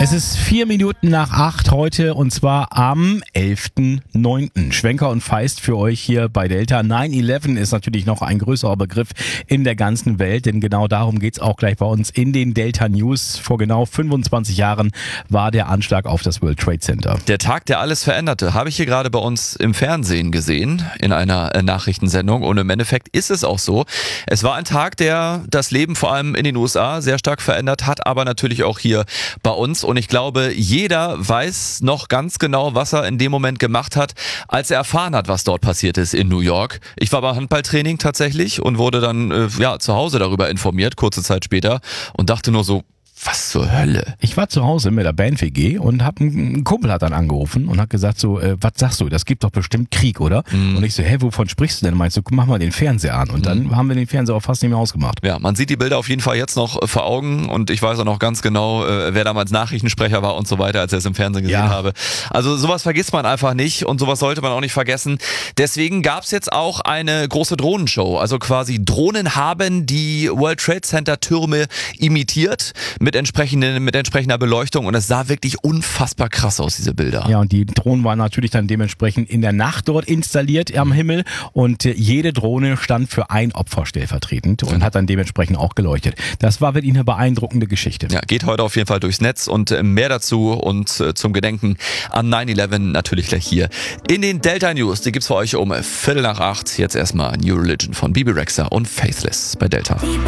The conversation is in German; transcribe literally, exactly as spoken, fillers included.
Es ist vier Minuten nach acht heute und zwar am elften neunten Schwenker und Feist für euch hier bei Delta. neun elf ist natürlich noch ein größerer Begriff in der ganzen Welt, denn genau darum geht's auch gleich bei uns in den Delta News. Vor genau fünfundzwanzig Jahren war der Anschlag auf das World Trade Center. Der Tag, der alles veränderte, habe ich hier gerade bei uns im Fernsehen gesehen, in einer Nachrichtensendung. Und im Endeffekt ist es auch so. Es war ein Tag, der das Leben vor allem in den U S A sehr stark verändert hat, aber natürlich auch hier bei uns. Und ich glaube, jeder weiß noch ganz genau, was er in dem Moment gemacht hat, als er erfahren hat, was dort passiert ist in New York. Ich war beim Handballtraining tatsächlich und wurde dann äh, ja zu Hause darüber informiert, kurze Zeit später, und dachte nur so, was zur Hölle? Ich war zu Hause mit der Band-W G und hab ein Kumpel hat dann angerufen und hat gesagt so, äh, was sagst du, das gibt doch bestimmt Krieg, oder? Mm. Und ich so, hä, wovon sprichst du denn? Meinst du, mach mal den Fernseher an. Und mm. dann haben wir den Fernseher auch fast nicht mehr ausgemacht. Ja, man sieht die Bilder auf jeden Fall jetzt noch vor Augen und ich weiß auch noch ganz genau, äh, wer damals Nachrichtensprecher war und so weiter, als ich es im Fernsehen gesehen ja. habe. Also sowas vergisst man einfach nicht und sowas sollte man auch nicht vergessen. Deswegen gab's jetzt auch eine große Drohnenshow. Also quasi Drohnen haben die World Trade Center Türme imitiert mit entsprechenden, mit entsprechender Beleuchtung und es sah wirklich unfassbar krass aus, diese Bilder. Ja, und die Drohnen waren natürlich dann dementsprechend in der Nacht dort installiert am Himmel und jede Drohne stand für ein Opfer stellvertretend und hat dann dementsprechend auch geleuchtet. Das war wirklich eine beeindruckende Geschichte. Ja, geht heute auf jeden Fall durchs Netz und mehr dazu und zum Gedenken an neun elf natürlich gleich hier in den Delta News. Die gibt's für euch um Viertel nach acht. Jetzt erstmal New Religion von Bebe Rexha und Faithless bei Delta.